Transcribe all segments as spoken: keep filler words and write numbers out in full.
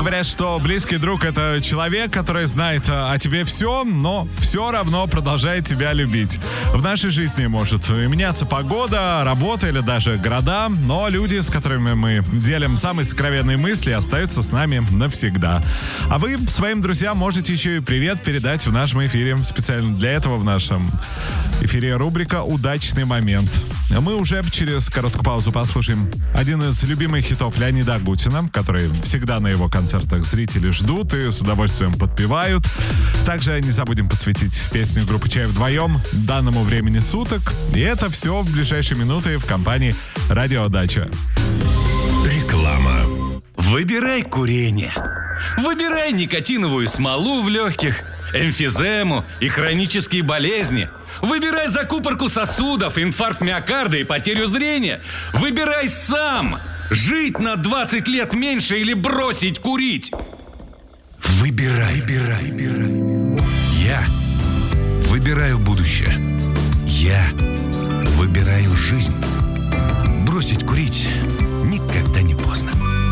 говорят, что близкий друг — это человек, который знает о тебе все, но все равно продолжает тебя любить. В нашей жизни может меняться погода, работа или даже города, но люди, с которыми мы делим самые сокровенные мысли, остаются с нами навсегда. А вы своим друзьям можете еще и привет передать в нашем эфире. Специально для этого в нашем эфире рубрика «Удачный момент». Мы уже через короткую паузу послушаем один из любимых хитов Леонида Агутина, который всегда на его концертах зрители ждут и с удовольствием подпевают. Также не забудем посвятить песню группы «Чай вдвоем» данному времени суток. И это все в ближайшие минуты в компании «Радио Дача». Реклама. Выбирай курение. Выбирай никотиновую смолу в легких, эмфизему и хронические болезни. Выбирай закупорку сосудов, инфаркт миокарда и потерю зрения. Выбирай сам. Жить на двадцать лет меньше или бросить курить. Выбирай, выбирай, выбирай. Я выбираю будущее. Я выбираю жизнь. Бросить курить никогда не поздно.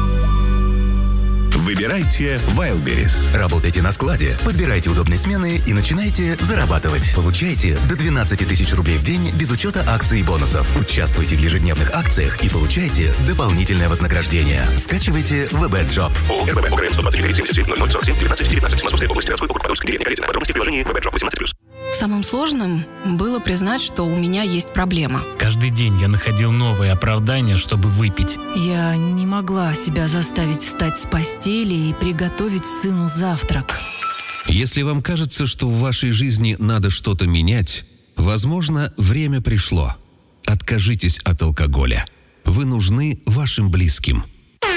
Выбирайте Wildberries. Работайте на складе, подбирайте удобные смены и начинайте зарабатывать. Получайте до двенадцать тысяч рублей в день без учета акций и бонусов. Участвуйте в ежедневных акциях и получайте дополнительное вознаграждение. Скачивайте вэ бэ Job. ООО эр бэ бэ Украин сто двадцать четыре семьдесят семь ноль ноль сорок семь девятнадцать девятнадцать. Московской области, Городской округ, Подольск, деревня Каретина. Подробности в приложении вэ бэ Job восемнадцать плюс. Самым сложным было признать, что у меня есть проблема. Каждый день я находил новые оправдания, чтобы выпить. Я не могла себя заставить встать с постели и приготовить сыну завтрак. Если вам кажется, что в вашей жизни надо что-то менять, возможно, время пришло. Откажитесь от алкоголя. Вы нужны вашим близким.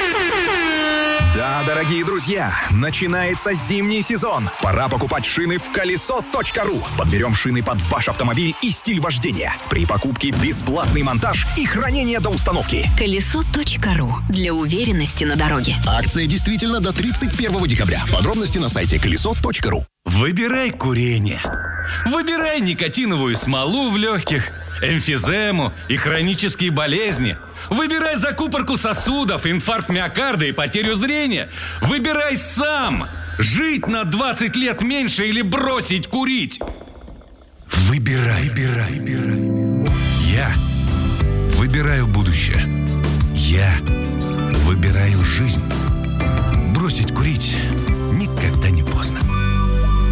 Да, дорогие друзья, начинается зимний сезон. Пора покупать шины в колесо точка ру. Подберем шины под ваш автомобиль и стиль вождения. При покупке бесплатный монтаж и хранение до установки. колесо точка ру. Для уверенности на дороге. Акция действительно до тридцать первого декабря. Подробности на сайте колесо точка ру. Выбирай курение. Выбирай никотиновую смолу в легких, эмфизему и хронические болезни. Выбирай закупорку сосудов, инфаркт миокарда и потерю зрения. Выбирай сам. Жить на двадцать лет меньше или бросить курить. Выбирай, выбирай, выбирай. Я выбираю будущее. Я выбираю жизнь. Бросить курить никогда не поздно.